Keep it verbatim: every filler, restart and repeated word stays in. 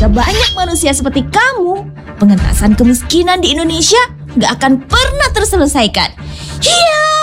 jika banyak manusia seperti kamu, pengentasan kemiskinan di Indonesia gak akan pernah terselesaikan. Hiya!